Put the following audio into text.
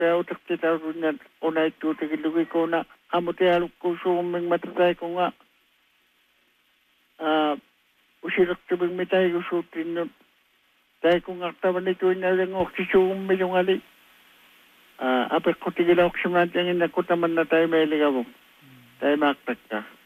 Utak kita runya ona itu tigilugi ko na amote alukko suming matatay ko nga usirak tibing mitay ko sutin no tay ko nga taban ito na lang oksisum yung ali apek ko tigila oksuman tingin na ko taman na tayo may ligabong tayo maktak ka